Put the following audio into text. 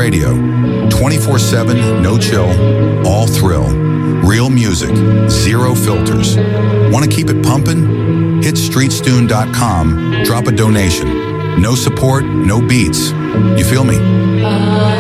Radio. 24/7, no chill, all thrill. Real music, zero filters. Want to keep it pumping? Hit StreetStune.com, drop a donation. No support, no beats. You feel me?